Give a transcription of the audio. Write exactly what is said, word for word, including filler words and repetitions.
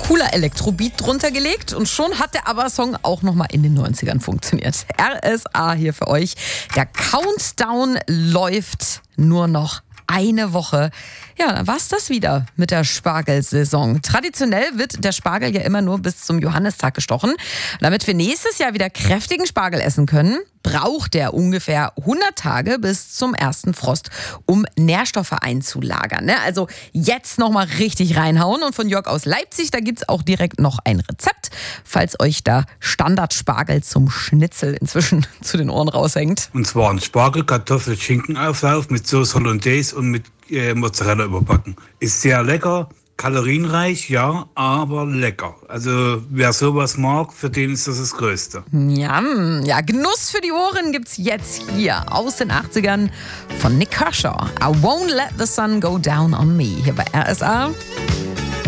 cooler Elektrobeat drunter gelegt und schon hat der ABBA-Song auch nochmal in den neunzigern funktioniert. R S A hier für euch. Der Countdown läuft nur noch eine Woche. Ja, dann war's das wieder mit der Spargelsaison. Traditionell wird der Spargel ja immer nur bis zum Johannistag gestochen. Damit wir nächstes Jahr wieder kräftigen Spargel essen können, braucht der ungefähr hundert Tage bis zum ersten Frost, um Nährstoffe einzulagern. Ne? Also jetzt nochmal richtig reinhauen. Und von Jörg aus Leipzig, da gibt's auch direkt noch ein Rezept, falls euch da Standardspargel zum Schnitzel inzwischen zu den Ohren raushängt. Und zwar ein Spargel, Kartoffel, Schinkenauflauf mit Sauce Hollandaise und mit äh, Mozzarella überbacken. Ist sehr lecker. Kalorienreich, ja, aber lecker. Also wer sowas mag, für den ist das das Größte. Ja, ja, Genuss für die Ohren gibt's jetzt hier aus den achtzigern von Nick Kershaw. I won't let the sun go down on me. Hier bei R S A.